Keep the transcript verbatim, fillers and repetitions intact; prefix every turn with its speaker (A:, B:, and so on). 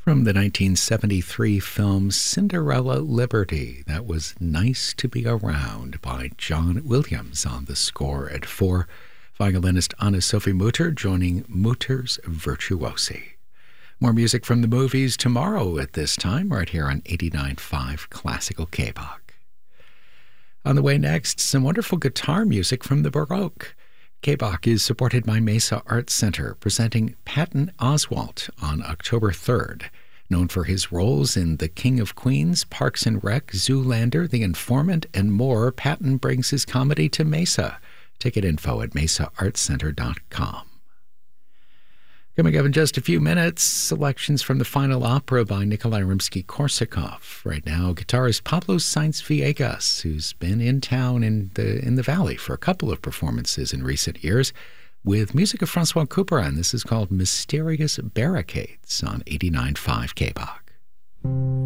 A: From the nineteen seventy-three film Cinderella Liberty, that was Nice to Be Around by John Williams on the score at four. Violinist Anna-Sophie Mutter joining Mutter's Virtuosi. More music from the movies tomorrow at this time, right here on eighty-nine point five Classical K-Bach. On the way next, some wonderful guitar music from the Baroque. K-Bach is supported by Mesa Arts Center, presenting Patton Oswalt on October third. Known for his roles in The King of Queens, Parks and Rec, Zoolander, The Informant, and more, Patton brings his comedy to Mesa. Ticket info at mesa arts center dot com. Coming up in just a few minutes, selections from the final opera by Nikolai Rimsky-Korsakov. Right now, guitarist Pablo Sainz-Villegas, who's been in town in the in the Valley for a couple of performances in recent years, with music of Francois Couperin. This is called Mysterious Barricades on eighty-nine point five K-Bach.